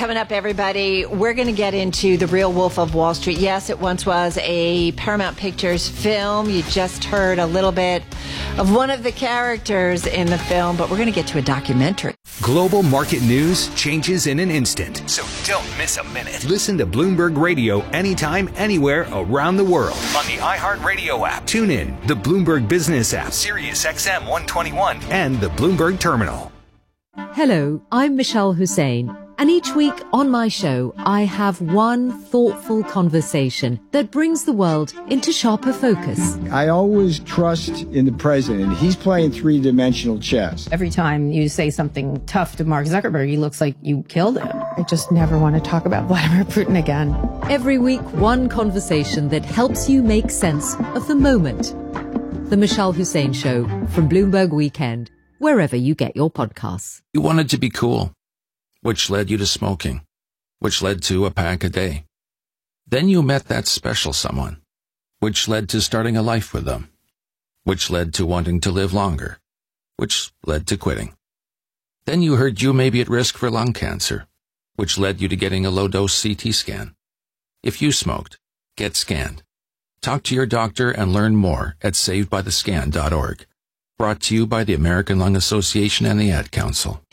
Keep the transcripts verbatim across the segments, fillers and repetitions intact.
coming up, everybody. We're going to get into The Real Wolf of Wall Street. Yes, it once was a Paramount Pictures film. You just heard a little bit of one of the characters in the film, but we're going to get to a documentary. Global market news changes in an instant, so don't miss a minute. Listen to Bloomberg Radio anytime, anywhere around the world on the iHeartRadio app. Tune in, the Bloomberg Business app, Sirius X M one twenty-one, and the Bloomberg Terminal. Hello, I'm Michelle Hussein, and each week on my show, I have one thoughtful conversation that brings the world into sharper focus. I always trust in the president. He's playing three-dimensional chess. Every time you say something tough to Mark Zuckerberg, he looks like you killed him. I just never want to talk about Vladimir Putin again. Every week, one conversation that helps you make sense of the moment. The Michelle Hussein Show from Bloomberg Weekend, wherever you get your podcasts. You wanted to be cool, which led you to smoking, which led to a pack a day. Then you met that special someone, which led to starting a life with them, which led to wanting to live longer, which led to quitting. Then you heard you may be at risk for lung cancer, which led you to getting a low-dose C T scan. If you smoked, get scanned. Talk to your doctor and learn more at saved by the scan dot org. Brought to you by the American Lung Association and the Ad Council.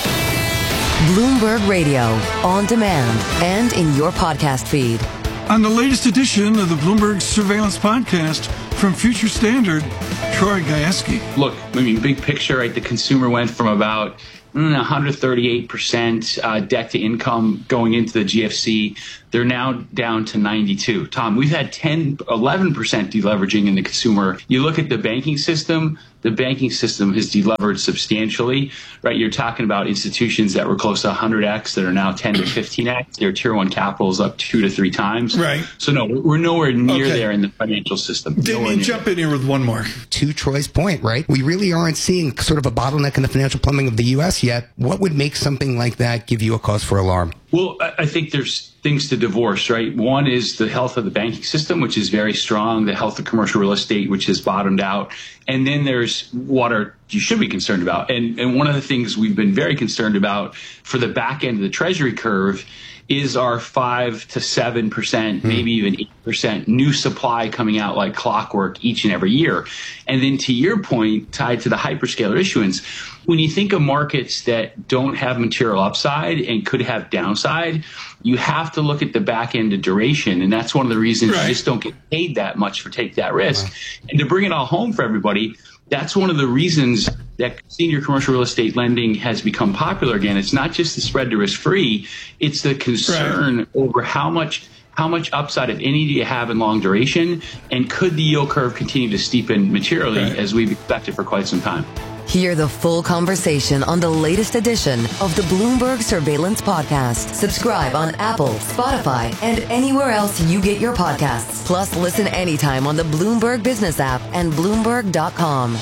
Bloomberg Radio, on demand and in your podcast feed. On the latest edition of the Bloomberg Surveillance Podcast from Future Standard, Troy Gayeski. Look, I mean, big picture, right? The consumer went from about mm, one hundred thirty-eight percent uh, debt to income going into the G F C. They're now down to ninety-two. Tom, we've had ten, eleven percent deleveraging in the consumer. You look at the banking system, the banking system has delevered substantially, right? You're talking about institutions that were close to one hundred x that are now ten to fifteen x. Their tier one capital is up two to three times. Right. So no, we're nowhere near okay. there in the financial system. Damien, jump in here with one more. To Troy's point, right? We really aren't seeing sort of a bottleneck in the financial plumbing of the U S yet. What would make something like that give you a cause for alarm? Well, I think there's things to divorce, right? One is the health of the banking system, which is very strong, the health of commercial real estate, which has bottomed out. And then there's what are you should be concerned about. And, and one of the things we've been very concerned about for the back end of the Treasury curve is our five to seven percent, mm. maybe even eight percent new supply coming out like clockwork each and every year. And then to your point, tied to the hyperscaler issuance, when you think of markets that don't have material upside and could have downside, you have to look at the back end of duration. And that's one of the reasons right. you just don't get paid that much for take that risk. Wow. And to bring it all home for everybody, that's one of the reasons that senior commercial real estate lending has become popular again. It's not just the spread to risk free. It's the concern right. over how much how much upside, if any, do you have in long duration? And could the yield curve continue to steepen materially right. as we've expected for quite some time? Hear the full conversation on the latest edition of the Bloomberg Surveillance Podcast. Subscribe on Apple, Spotify, and anywhere else you get your podcasts. Plus, listen anytime on the Bloomberg Business app and Bloomberg dot com.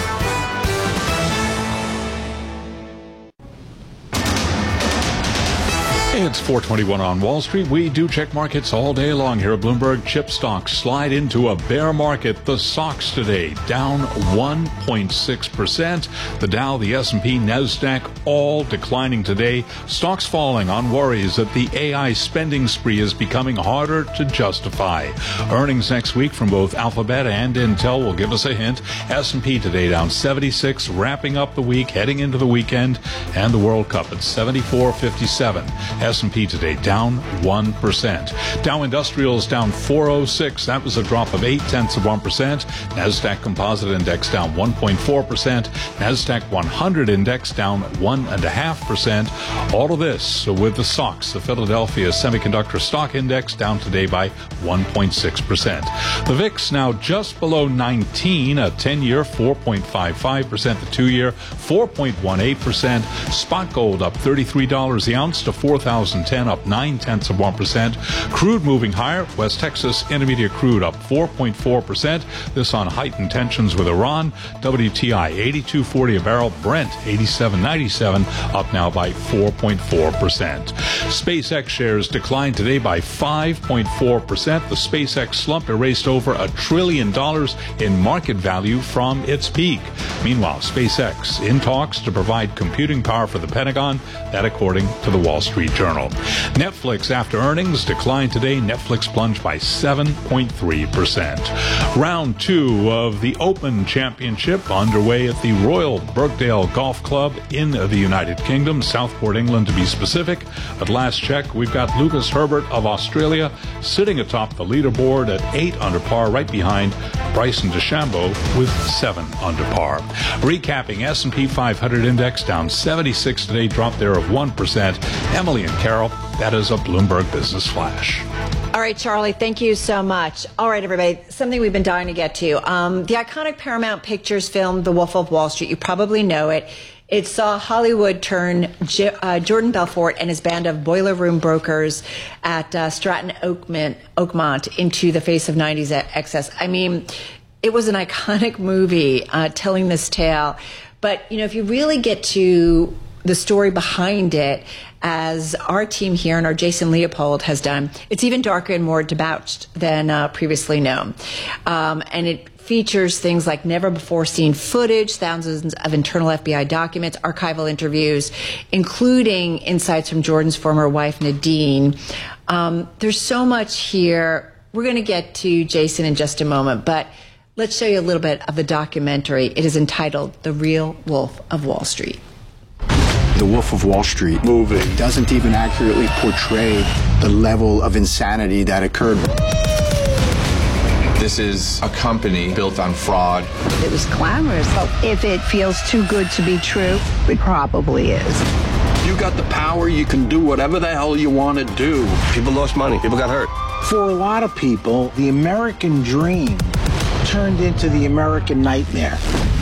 It's four twenty-one on Wall Street. We do check markets all day long here at Bloomberg. Chip stocks slide into a bear market. The S O X today down one point six percent. The Dow, the S and P, NASDAQ all declining today. Stocks falling on worries that the A I spending spree is becoming harder to justify. Earnings next week from both Alphabet and Intel will give us a hint. S and P today down seventy-six, wrapping up the week, heading into the weekend, and the World Cup at seventy-four fifty-seven. S and P today down one percent. Dow Industrials down four oh six. That was a drop of eight tenths of one percent. NASDAQ Composite Index down one point four percent. NASDAQ one hundred Index down one point five percent. All of this with the S O X, the Philadelphia Semiconductor Stock Index, down today by one point six percent. The V I X now just below nineteen, a ten-year four point five five percent, the two-year four point one eight percent. Spot gold up thirty-three dollars the ounce to four thousand ten, up nine tenths of one percent. Crude moving higher. West Texas Intermediate crude up four point four percent. This on heightened tensions with Iran. W T I eighty-two forty a barrel. Brent eighty-seven ninety-seven, up now by four point four percent. SpaceX shares declined today by five point four percent. The SpaceX slump erased over a trillion dollars in market value from its peak. Meanwhile, SpaceX in talks to provide computing power for the Pentagon. That according to the Wall Street Journal. Journal. Netflix, after earnings, declined today. Netflix plunged by seven point three percent. Round two of the Open Championship underway at the Royal Birkdale Golf Club in the United Kingdom, Southport, England to be specific. At last check, we've got Lucas Herbert of Australia sitting atop the leaderboard at eight under par, right behind Bryson DeChambeau with seven under par. Recapping, S and P five hundred index down seventy-six today, drop there of one percent. Emily and Carol, that is a Bloomberg Business Flash. All right, Charlie, thank you so much. All right, everybody, something we've been dying to get to. Um, the iconic Paramount Pictures film, The Wolf of Wall Street, you probably know it. It saw Hollywood turn J- uh, Jordan Belfort and his band of boiler room brokers at uh, Stratton Oakmont, Oakmont into the face of nineties excess. I mean, it was an iconic movie uh, telling this tale. But, you know, if you really get to the story behind it, as our team here and our Jason Leopold has done, it's even darker and more debauched than uh, previously known. Um, and it features things like never before seen footage, thousands of internal F B I documents, archival interviews, including insights from Jordan's former wife, Nadine. Um, there's so much here. We're going to get to Jason in just a moment, but let's show you a little bit of the documentary. It is entitled The Real Wolf of Wall Street. The Wolf of Wall Street movie doesn't even accurately portray the level of insanity that occurred. This is a company built on fraud. It was glamorous. So if it feels too good to be true, it probably is. You got the power, you can do whatever the hell you want to do. People lost money, people got hurt. For a lot of people, the American dream turned into the American nightmare.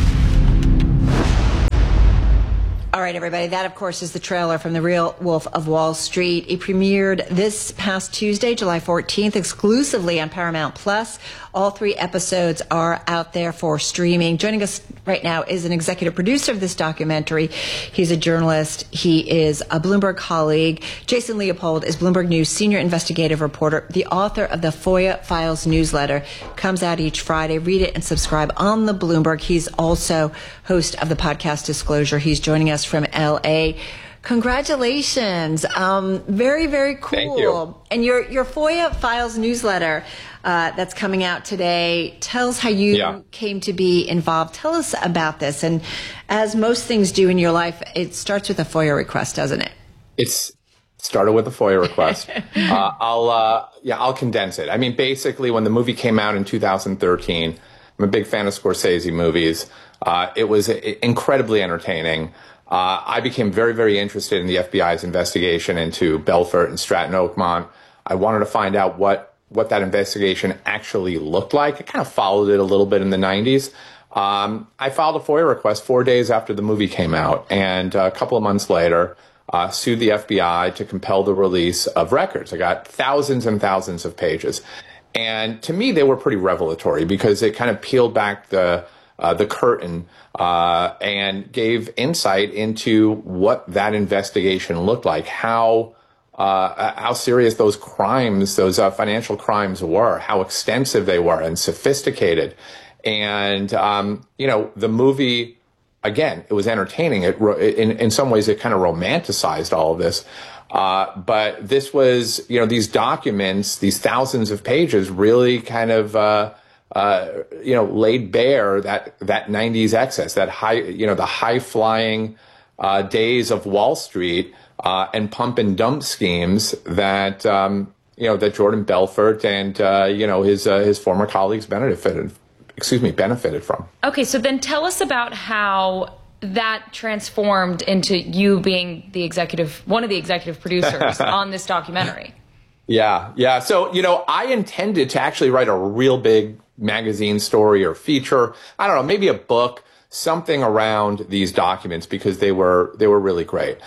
All right, everybody. That, of course, is the trailer from The Real Wolf of Wall Street. It premiered this past Tuesday, July fourteenth, exclusively on Paramount Plus. All three episodes are out there for streaming. Joining us right now is an executive producer of this documentary. He's a journalist. He is a Bloomberg colleague. Jason Leopold is Bloomberg News senior investigative reporter, the author of the FOIA Files newsletter. Comes out each Friday. Read it and subscribe on the Bloomberg. He's also host of the podcast Disclosure. He's joining us from L A. Congratulations. Um, very, very cool. Thank you. And your, your FOIA Files newsletter uh, that's coming out today tells how you yeah. came to be involved. Tell us about this. And as most things do in your life, it starts with a FOIA request, doesn't it? It's started with a FOIA request. uh, I'll, uh, yeah, I'll condense it. I mean, basically, when the movie came out in two thousand thirteen, I'm a big fan of Scorsese movies. Uh, it was incredibly entertaining. Uh, I became very, very interested in the F B I's investigation into Belfort and Stratton Oakmont. I wanted to find out what, what that investigation actually looked like. I kind of followed it a little bit in the nineties. Um, I filed a FOIA request four days after the movie came out, and uh, a couple of months later, uh, sued the F B I to compel the release of records. I got thousands and thousands of pages. And to me, they were pretty revelatory because it kind of peeled back the Uh, the curtain uh, and gave insight into what that investigation looked like, how uh, how serious those crimes, those uh, financial crimes were, how extensive they were and sophisticated. And, um, you know, the movie, again, it was entertaining. It in, in some ways, it kind of romanticized all of this. Uh, but this was, you know, these documents, these thousands of pages really kind of uh, Uh, you know, laid bare that, that nineties excess, that high, you know, the high flying, uh, days of Wall Street, uh, and pump and dump schemes that, um, you know, that Jordan Belfort and, uh, you know, his, uh, his former colleagues benefited, excuse me, benefited from. Okay. So then tell us about how that transformed into you being the executive, one of the executive producers on this documentary. Yeah. Yeah. So, you know, I intended to actually write a real big magazine story or feature. I don't know, maybe a book, something around these documents because they were, they were really great.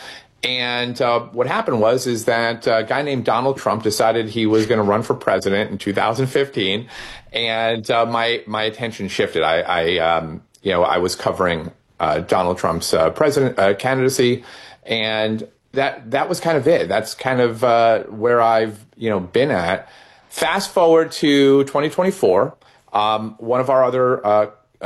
And uh, what happened was, is that a guy named Donald Trump decided he was going to run for president in two thousand fifteen. And uh, my, my attention shifted. I, I um, you know, I was covering uh, Donald Trump's uh, president uh, candidacy, and that, that was kind of it. That's kind of uh, where I've, you know, been at. Fast forward to twenty twenty-four. Um, one of our other uh,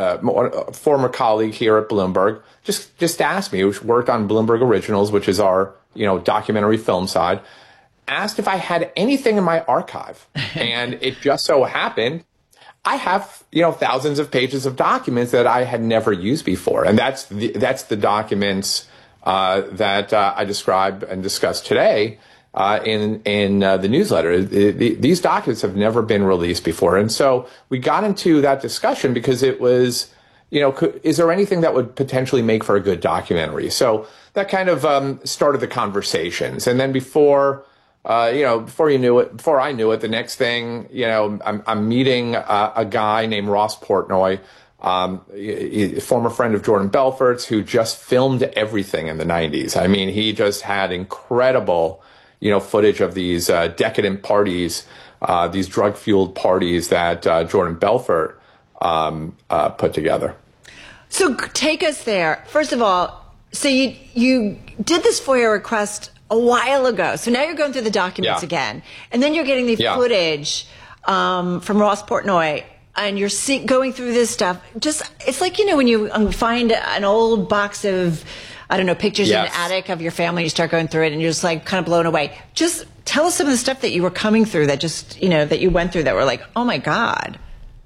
uh, former colleague here at Bloomberg just just asked me, who worked on Bloomberg Originals, which is our you know, documentary film side, asked if I had anything in my archive. And it just so happened I have, you know, thousands of pages of documents that I had never used before. And that's the, that's the documents uh, that uh, I describe and discuss today uh, in in uh, the newsletter. The, the, these documents have never been released before. And so we got into that discussion because it was, you know, could, is there anything that would potentially make for a good documentary? So that kind of um, started the conversations. And then before... Uh, you know, before you knew it, before I knew it, the next thing, you know, I'm, I'm meeting uh, a guy named Ross Portnoy, um, a former friend of Jordan Belfort's, who just filmed everything in the nineties. I mean, he just had incredible, you know, footage of these uh, decadent parties, uh, these drug-fueled parties that uh, Jordan Belfort um, uh, put together. So take us there. First of all, so you you did this FOIA request a while ago. So now you're going through the documents yeah. again. And then you're getting the yeah. footage um, from Ross Portnoy, and you're see- going through this stuff. Just, it's like, you know, when you um, find an old box of, I don't know, pictures yes. in the attic of your family, you start going through it, and you're just like kind of blown away. Just tell us some of the stuff that you were coming through that just, you know, that you went through that were like, oh my God.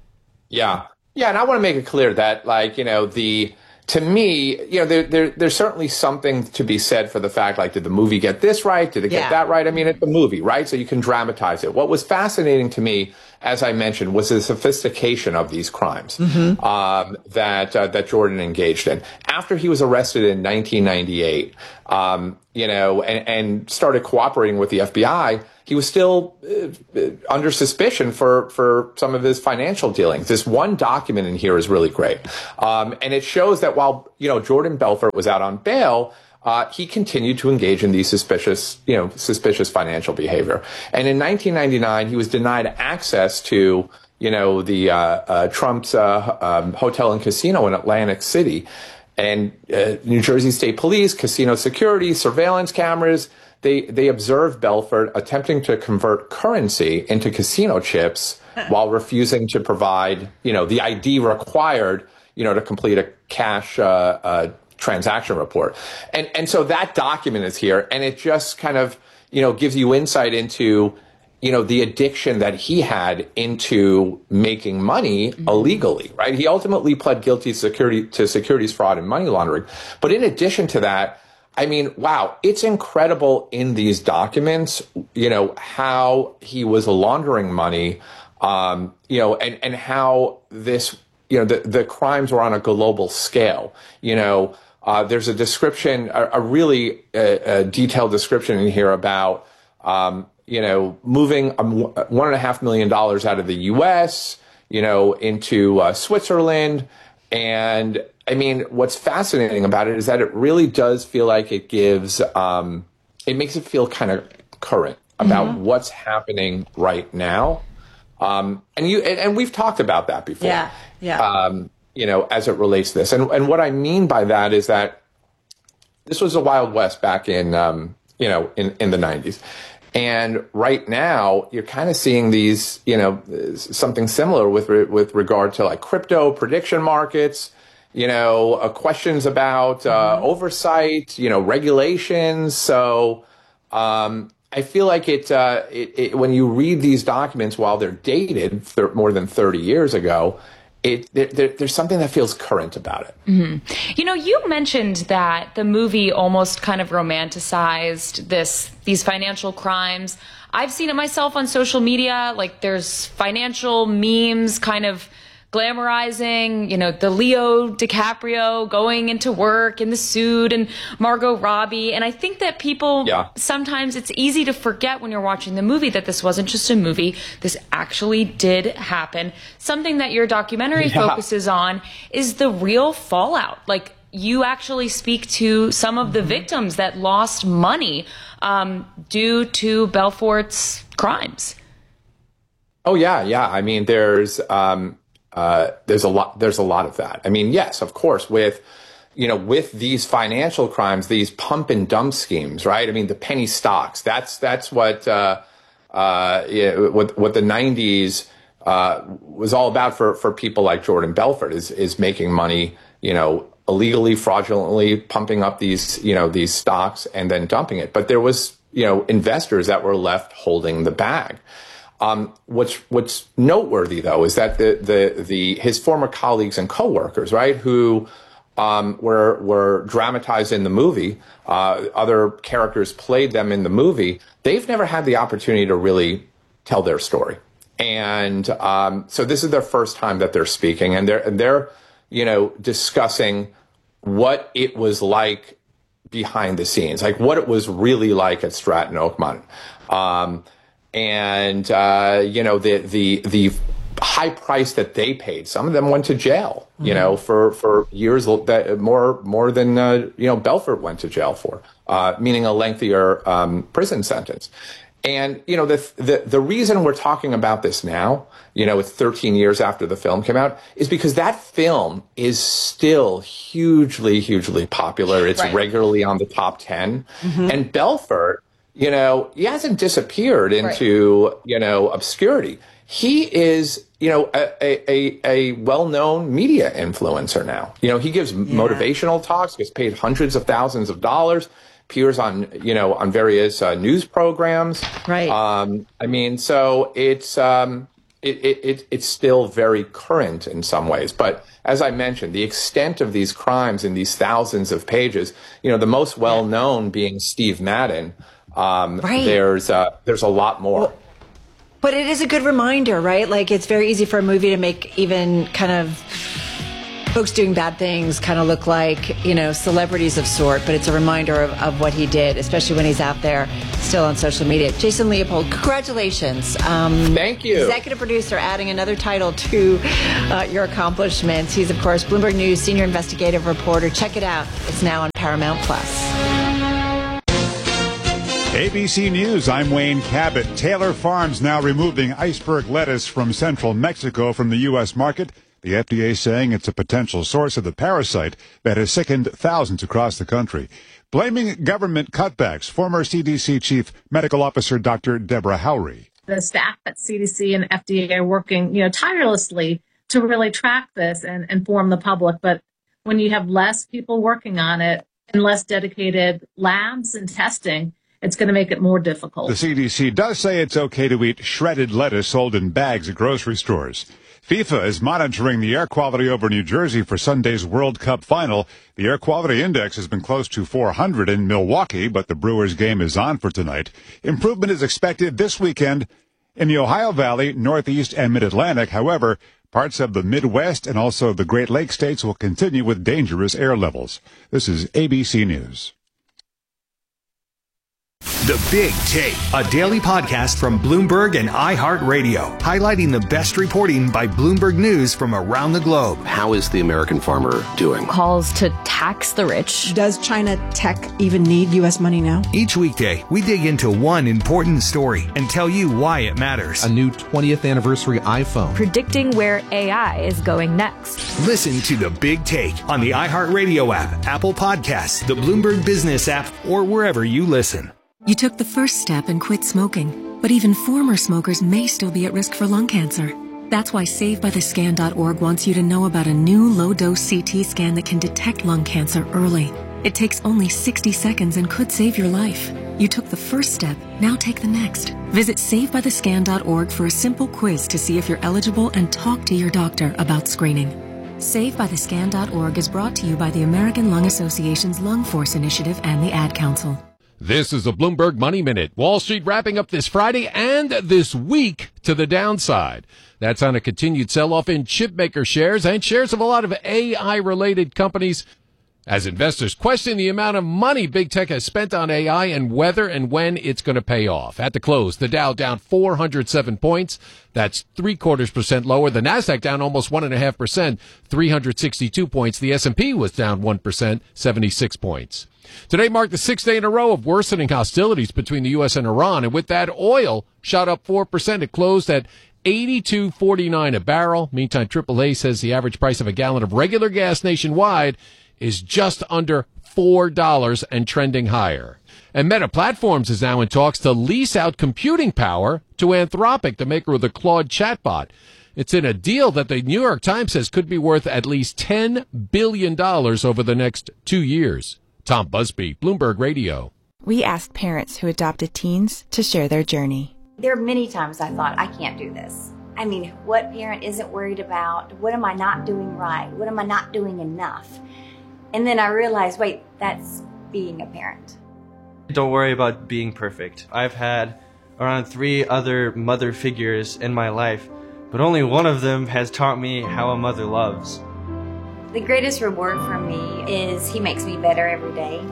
Yeah. Yeah. And I want to make it clear that, like, you know, the, to me, you know, there, there, there's certainly something to be said for the fact, like, did the movie get this right? Did it get yeah. that right? I mean, it's a movie, right? So you can dramatize it. What was fascinating to me, as I mentioned, was the sophistication of these crimes mm-hmm. um, that uh, that Jordan engaged in. After he was arrested in nineteen ninety-eight, um, you know, and, and started cooperating with the F B I, he was still uh, under suspicion for, for some of his financial dealings. This one document in here is really great. Um, and it shows that while, you know, Jordan Belfort was out on bail, uh, he continued to engage in these suspicious, you know, suspicious financial behavior. And in nineteen ninety-nine, he was denied access to, you know, the uh, uh, Trump's uh, um, hotel and casino in Atlantic City. And uh, New Jersey State Police, casino security, surveillance cameras, They they observed Belfort attempting to convert currency into casino chips while refusing to provide, you know, the I D required, you know, to complete a cash uh, uh, transaction report. And and so that document is here, and it just kind of, you know, gives you insight into, you know, the addiction that he had into making money mm-hmm. illegally, right? He ultimately pled guilty to security to securities fraud and money laundering. But in addition to that, I mean, wow, it's incredible in these documents, you know, how he was laundering money, um, you know, and, and how this, you know, the, the crimes were on a global scale. You know, uh, there's a description, a, a really uh, a detailed description in here about, um, you know, moving um, one and a half million dollars out of the U S, you know, into uh, Switzerland. And I mean, what's fascinating about it is that it really does feel like it gives, um, it makes it feel kind of current about mm-hmm. what's happening right now. Um, and you, and, and we've talked about that before. Yeah. Yeah. Um, you know, as it relates to this. And, and what I mean by that is that this was the Wild West back in, um, you know, in, in the nineties. And right now, you're kind of seeing these, you know, something similar with re- with regard to like crypto prediction markets, you know, uh, questions about uh, mm-hmm. oversight, you know, regulations. So um, I feel like it, uh, it, it when you read these documents while they're dated th- more than thirty years ago, It, there, there's something that feels current about it. Mm-hmm. You know, you mentioned that the movie almost kind of romanticized this these financial crimes. I've seen it myself on social media. Like, there's financial memes kind of glamorizing, you know, the Leo DiCaprio going into work in the suit and Margot Robbie. And I think that people, yeah. sometimes it's easy to forget when you're watching the movie that this wasn't just a movie. This actually did happen. Something that your documentary yeah. focuses on is the real fallout. Like, you actually speak to some of the victims that lost money um, due to Belfort's crimes. Oh, yeah, yeah. I mean, there's... Um Uh, there's a lot, there's a lot of that. I mean, yes, of course, with, you know, with these financial crimes, these pump and dump schemes, right? I mean, the penny stocks, that's, that's what, uh, uh, yeah, what, what the nineties, uh, was all about for, for people like Jordan Belfort is, is making money, you know, illegally, fraudulently pumping up these, you know, these stocks and then dumping it. But there was, you know, investors that were left holding the bag. Um, what's what's noteworthy though is that the the the his former colleagues and coworkers, right, who um, were were dramatized in the movie, uh, other characters played them in the movie. They've never had the opportunity to really tell their story, and um, so this is their first time that they're speaking, and they're they're you know discussing what it was like behind the scenes, like what it was really like at Stratton Oakmont. Um, And, uh, you know, the, the, the high price that they paid, some of them went to jail, you mm-hmm. know, for, for years that more, more than, uh, you know, Belfort went to jail for, uh, meaning a lengthier, um, prison sentence. And, you know, the, the, the reason we're talking about this now, you know, it's thirteen years after the film came out, is because that film is still hugely, hugely popular. It's right. regularly on the top ten. Mm-hmm. And Belfort, you know, he hasn't disappeared into, right. you know, obscurity. He is, you know, a, a, a well-known media influencer now. You know, he gives yeah. motivational talks, gets paid hundreds of thousands of dollars, appears on, you know, on various uh, news programs. Right. Um, I mean, so it's, um, it, it, it, it's still very current in some ways. But as I mentioned, the extent of these crimes in these thousands of pages, you know, the most well-known yeah. being Steve Madden. Um, right. There's uh, there's a lot more. Well, but it is a good reminder, right? Like, it's very easy for a movie to make even kind of folks doing bad things kind of look like, you know, celebrities of sort. But it's a reminder of, of what he did, especially when he's out there still on social media. Jason Leopold, congratulations. Um, Thank you. Executive producer, adding another title to uh, your accomplishments. He's, of course, Bloomberg News senior investigative reporter. Check it out. It's now on Paramount Plus. A B C News, I'm Wayne Cabot. Taylor Farms now removing iceberg lettuce from central Mexico from the U S market. The F D A saying it's a potential source of the parasite that has sickened thousands across the country. Blaming government cutbacks, former C D C Chief Medical Officer Doctor Deborah Howry. The staff at C D C and F D A are working, you know, tirelessly to really track this and inform the public. But when you have less people working on it and less dedicated labs and testing, it's going to make it more difficult. The C D C does say it's okay to eat shredded lettuce sold in bags at grocery stores. FIFA is monitoring the air quality over New Jersey for Sunday's World Cup final. The air quality index has been close to four hundred in Milwaukee, but the Brewers game is on for tonight. Improvement is expected this weekend in the Ohio Valley, Northeast, and Mid-Atlantic. However, parts of the Midwest and also the Great Lakes states will continue with dangerous air levels. This is A B C News. The Big Take, a daily podcast from Bloomberg and iHeartRadio, highlighting the best reporting by Bloomberg News from around the globe. How is the American farmer doing? Calls to tax the rich. Does China tech even need U S money now? Each weekday, we dig into one important story and tell you why it matters. A new twentieth anniversary iPhone. Predicting where A I is going next. Listen to The Big Take on the iHeartRadio app, Apple Podcasts, the Bloomberg Business app, or wherever you listen. You took the first step and quit smoking, but even former smokers may still be at risk for lung cancer. That's why Save By The Scan dot org wants you to know about a new low-dose C T scan that can detect lung cancer early. It takes only sixty seconds and could save your life. You took the first step, now take the next. Visit Save By The Scan dot org for a simple quiz to see if you're eligible and talk to your doctor about screening. Save By The Scan dot org is brought to you by the American Lung Association's Lung Force Initiative and the Ad Council. This is a Bloomberg Money Minute. Wall Street wrapping up this Friday and this week to the downside. That's on a continued sell-off in chipmaker shares and shares of a lot of A I-related companies as investors question the amount of money big tech has spent on A I and whether and when it's going to pay off. At the close, the Dow down four hundred seven points. That's three quarters percent lower. The Nasdaq down almost one and a half percent, three hundred sixty-two points. The S and P was down one percent, seventy-six points. Today marked the sixth day in a row of worsening hostilities between the U S and Iran, and with that, oil shot up four percent. It closed at eighty-two forty-nine a barrel. Meantime, triple A says the average price of a gallon of regular gas nationwide is just under four dollars and trending higher. And Meta Platforms is now in talks to lease out computing power to Anthropic, the maker of the Claude chatbot. It's in a deal that the New York Times says could be worth at least ten billion dollars over the next two years. Tom Busby, Bloomberg Radio. We asked parents who adopted teens to share their journey. There are many times I thought, I can't do this. I mean, what parent isn't worried about? What am I not doing right? What am I not doing enough? And then I realized, wait, that's being a parent. Don't worry about being perfect. I've had around three other mother figures in my life, but only one of them has taught me how a mother loves. The greatest reward for me is he makes me better every day.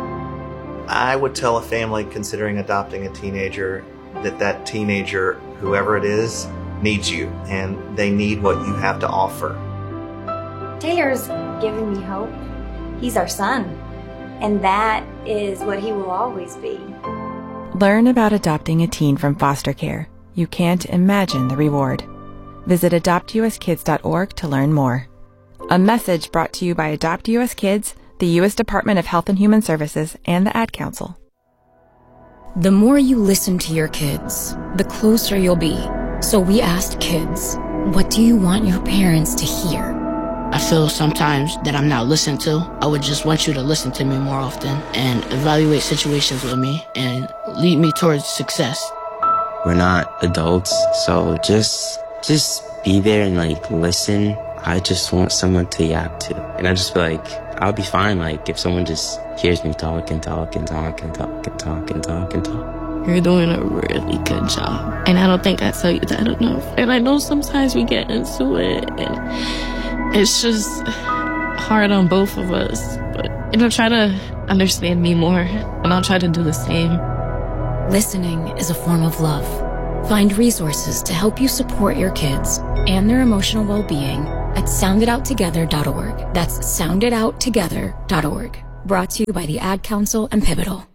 I would tell a family considering adopting a teenager that that teenager, whoever it is, needs you, and they need what you have to offer. Taylor's giving me hope. He's our son, and that is what he will always be. Learn about adopting a teen from foster care. You can't imagine the reward. Visit adopt u s kids dot org to learn more. A message brought to you by Adopt U S Kids, the U S Department of Health and Human Services, and the Ad Council. The more you listen to your kids, the closer you'll be. So we asked kids, what do you want your parents to hear? I feel sometimes that I'm not listened to. I would just want you to listen to me more often and evaluate situations with me and lead me towards success. We're not adults, so just just be there and like listen. I just want someone to yap to. And I just feel like I'll be fine like if someone just hears me talk and talk and talk and talk and talk and talk and talk. You're doing a really good job. And I don't think I tell you that enough. And I know sometimes we get into it and it's just hard on both of us. But, you know, try to understand me more and I'll try to do the same. Listening is a form of love. Find resources to help you support your kids and their emotional well-being at sound it out together dot org. That's sound it out together dot org. Brought to you by the Ad Council and Pivotal.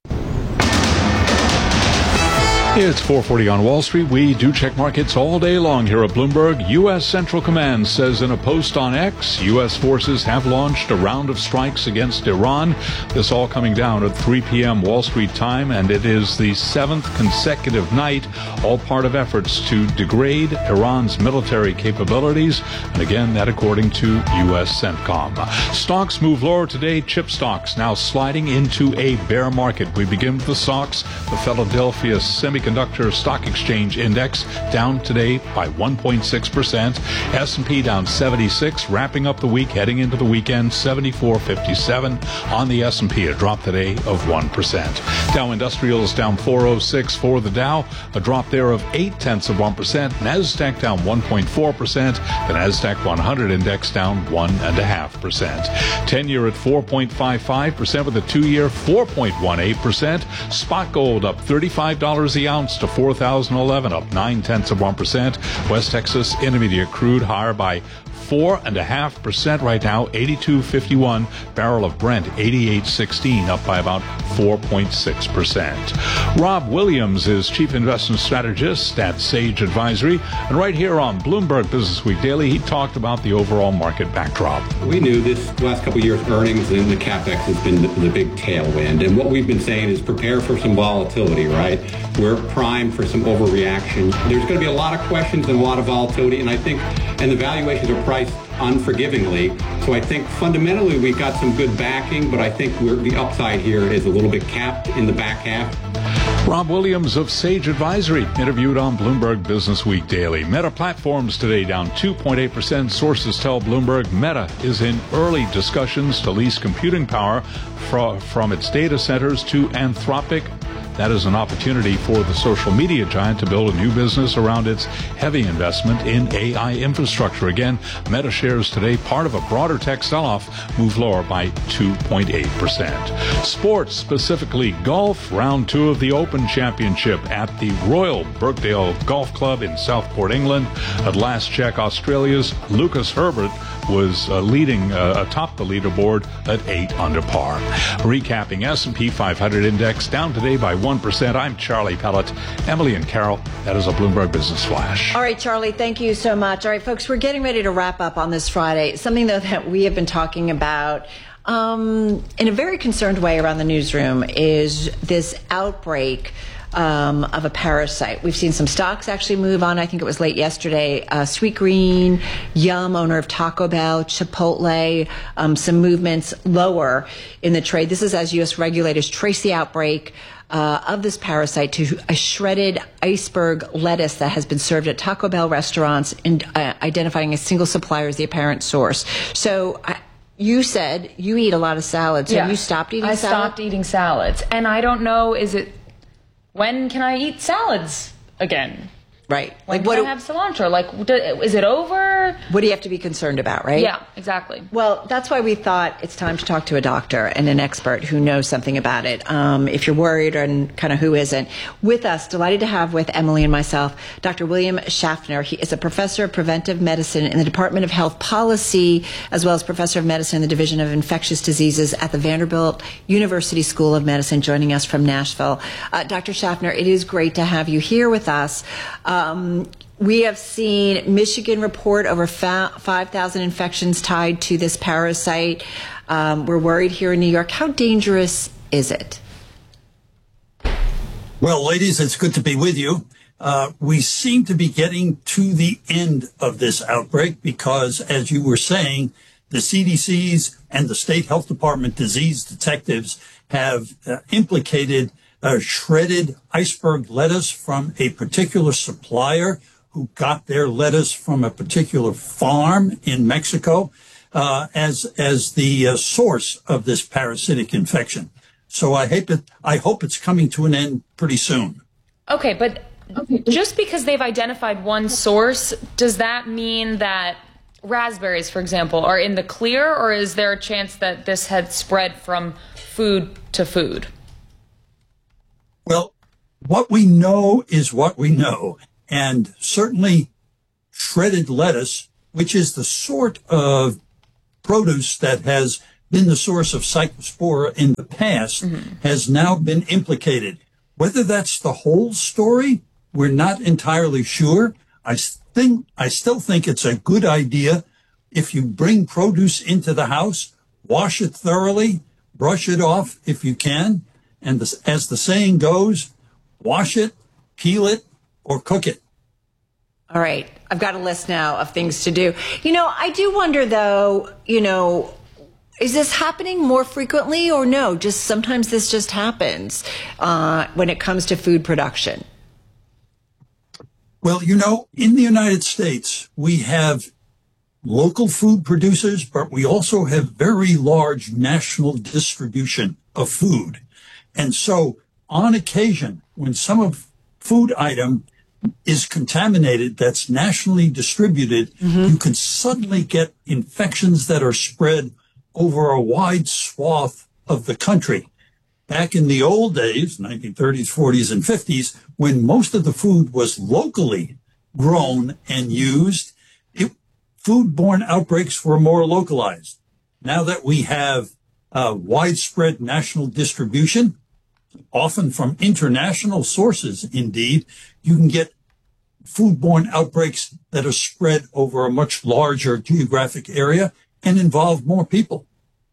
It's four forty on Wall Street. We do check markets all day long here at Bloomberg. U S. Central Command says in a post on X, U S forces have launched a round of strikes against Iran. This all coming down at three p.m. Wall Street time, and it is the seventh consecutive night, all part of efforts to degrade Iran's military capabilities. And again, that according to U S. CENTCOM. Stocks move lower today. Chip stocks now sliding into a bear market. We begin with the stocks. The Philadelphia Semiconductor Semiconductor Stock Exchange Index down today by one point six percent. S and P down seventy-six, wrapping up the week, heading into the weekend, seventy-four fifty-seven on the S and P, a drop today of one percent. Dow Industrials down four oh six for the Dow, a drop there of eight tenths of one percent. NASDAQ down one point four percent. The NASDAQ one hundred index down one point five percent. ten-year at four point five five percent with a two-year four point one eight percent. Spot gold up thirty-five dollars a ounce to four thousand eleven, up nine tenths of one percent. West Texas Intermediate crude higher by four and a half percent right now, eighty-two fifty-one. Barrel of Brent, eighty-eight sixteen, up by about four point six percent. Rob Williams is Chief Investment Strategist at Sage Advisory, and right here on Bloomberg Business Week Daily, he talked about the overall market backdrop. We knew this last couple of years earnings and the CapEx has been the, the big tailwind, and what we've been saying is prepare for some volatility, right? We're primed for some overreaction. There's going to be a lot of questions and a lot of volatility, and I think, and the valuations are priced unforgivingly. So I think fundamentally we got some good backing, but I think we're, the upside here is a little bit capped in the back half. Rob Williams of Sage Advisory, interviewed on Bloomberg Business Week Daily. Meta Platforms today down two point eight percent. Sources tell Bloomberg Meta is in early discussions to lease computing power from, from its data centers to Anthropic. That is an opportunity for the social media giant to build a new business around its heavy investment in A I infrastructure. Again, Meta shares today, part of a broader tech sell-off, move lower by two point eight percent. Sports, specifically golf, round two of the Open Championship at the Royal Birkdale Golf Club in Southport, England. At last check, Australia's Lucas Herbert was uh, leading uh, atop the leaderboard at eight under par. Recapping, S and P five hundred index down today by one percent. I'm Charlie Pellet. Emily and Carol, that is a Bloomberg Business Flash. All right, Charlie, thank you so much. All right, folks, we're getting ready to wrap up on this Friday. Something, though, that we have been talking about um, in a very concerned way around the newsroom is this outbreak Um, of a parasite. We've seen some stocks actually move on. I think it was late yesterday. Uh, Sweet Green, Yum, owner of Taco Bell, Chipotle, um, some movements lower in the trade. This is as U S regulators trace the outbreak uh, of this parasite to a shredded iceberg lettuce that has been served at Taco Bell restaurants, and uh, identifying a single supplier as the apparent source. So I, you said you eat a lot of salads. So yeah. Have you stopped eating I salad? I stopped eating salads. And I don't know, is it... When can I eat salads again? Right. When Like can what I do- have cilantro? Like, do, is it over? What do you have to be concerned about, right? Yeah, exactly. Well, that's why we thought it's time to talk to a doctor and an expert who knows something about it. Um, if you're worried, and kind of who isn't. With us, delighted to have with Emily and myself, Doctor William Schaffner. He is a professor of preventive medicine in the Department of Health Policy, as well as professor of medicine in the Division of Infectious Diseases at the Vanderbilt University School of Medicine, joining us from Nashville. Uh, Doctor Schaffner, it is great to have you here with us. Um, we have seen Michigan report over five thousand infections tied to this parasite. Um, we're worried here in New York. How dangerous is it? Well, ladies, it's good to be with you. Uh, we seem to be getting to the end of this outbreak because, as you were saying, the C D C's and the state health department disease detectives have uh, implicated uh, shredded iceberg lettuce from a particular supplier who got their lettuce from a particular farm in Mexico uh, as as the uh, source of this parasitic infection. So I hope it, I hope it's coming to an end pretty soon. Okay, but just because they've identified one source, does that mean that raspberries, for example, are in the clear, or is there a chance that this had spread from food to food? Well, what we know is what we know. And certainly shredded lettuce, which is the sort of produce that has been the source of cyclospora in the past, mm-hmm. has now been implicated. Whether that's the whole story, we're not entirely sure. I think, I still think it's a good idea if you bring produce into the house, wash it thoroughly, brush it off if you can. And the, as the saying goes, wash it, peel it, or cook it. All right. I've got a list now of things to do. You know, I do wonder, though, you know, is this happening more frequently or no? Just sometimes this just happens uh, when it comes to food production. Well, you know, in the United States, we have local food producers, but we also have very large national distribution of food. And so on occasion, when some of food item is contaminated that's nationally distributed, mm-hmm. you can suddenly get infections that are spread over a wide swath of the country. Back in the old days, nineteen thirties, forties, and fifties, when most of the food was locally grown and used, it, foodborne outbreaks were more localized. Now that we have uh, widespread national distribution, often from international sources, indeed, you can get foodborne outbreaks that are spread over a much larger geographic area and involve more people.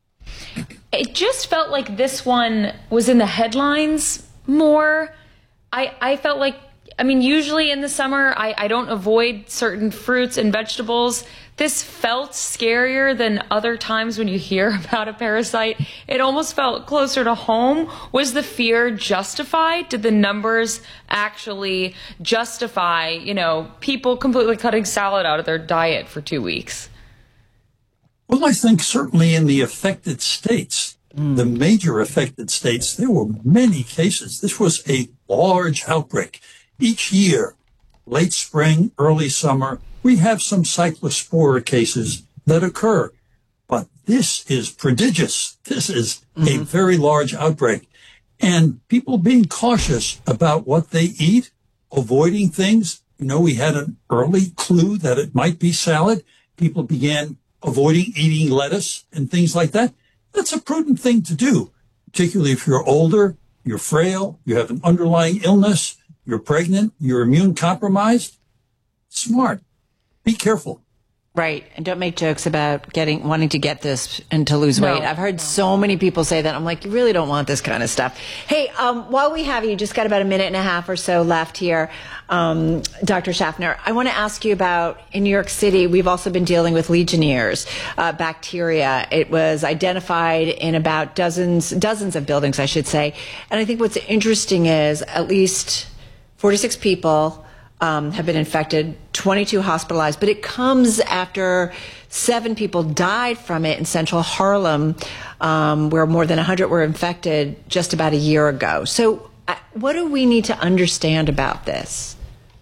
It just felt like this one was in the headlines more. I, I felt like, I mean, usually in the summer, I, I don't avoid certain fruits and vegetables. This felt scarier than other times when you hear about a parasite. It almost felt closer to home. Was the fear justified? Did the numbers actually justify, you know, people completely cutting salad out of their diet for two weeks? Well, I think certainly in the affected states, mm. the major affected states, there were many cases. This was a large outbreak. Each year, late spring, early summer, we have some cyclospora cases that occur. But this is prodigious. This is mm-hmm. a very large outbreak. And people being cautious about what they eat, avoiding things. You know, we had an early clue that it might be salad. People began avoiding eating lettuce and things like that. That's a prudent thing to do, particularly if you're older, you're frail, you have an underlying illness, you're pregnant, you're immune compromised. Smart. Be careful. Right. And don't make jokes about getting wanting to get this and to lose No. weight. I've heard so many people say that. I'm like, you really don't want this kind of stuff. Hey, um, while we have you, just got about a minute and a half or so left here, um, Doctor Schaffner, I want to ask you about, in New York City, we've also been dealing with Legionnaires, uh, bacteria. It was identified in about dozens, dozens of buildings, I should say. And I think what's interesting is at least forty-six people Um, have been infected, twenty-two hospitalized, but it comes after seven people died from it in central Harlem, um, where more than one hundred were infected just about a year ago. So uh, what do we need to understand about this?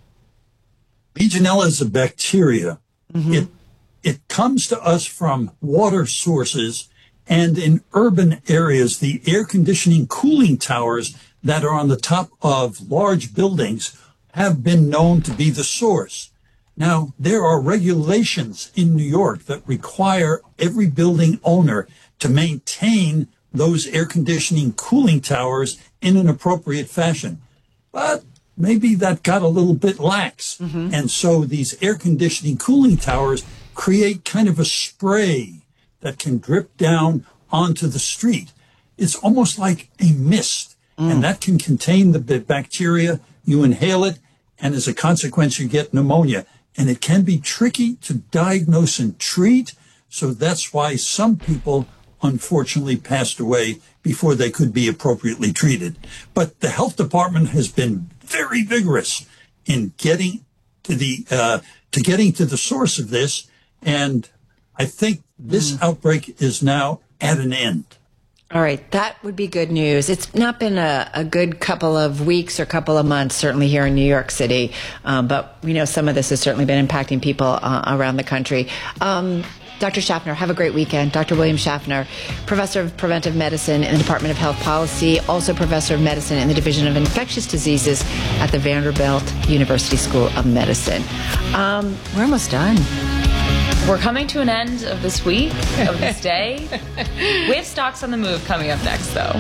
Legionella is a bacteria. Mm-hmm. It, it comes to us from water sources, and in urban areas, the air conditioning cooling towers that are on the top of large buildings have been known to be the source. Now, there are regulations in New York that require every building owner to maintain those air conditioning cooling towers in an appropriate fashion. But maybe that got a little bit lax. Mm-hmm. And so these air conditioning cooling towers create kind of a spray that can drip down onto the street. It's almost like a mist, mm. and that can contain the b- bacteria. You inhale it, and as a consequence, you get pneumonia. And it can be tricky to diagnose and treat, so that's why some people, unfortunately, passed away before they could be appropriately treated. But the health department has been very vigorous in getting to the uh, to getting to the source of this, and I think this mm. outbreak is now at an end. All right, that would be good news. It's not been a, a good couple of weeks or couple of months, certainly here in New York City, um, but we know some of this has certainly been impacting people uh, around the country. Um, Doctor Schaffner, have a great weekend. Doctor William Schaffner, Professor of Preventive Medicine in the Department of Health Policy, also Professor of Medicine in the Division of Infectious Diseases at the Vanderbilt University School of Medicine. Um, we're almost done. We're coming to an end of this week, of this day. We have Stocks on the Move coming up next, though.